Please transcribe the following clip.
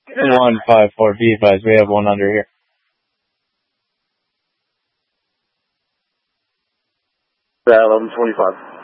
154, be advised, we have one under here. 1125.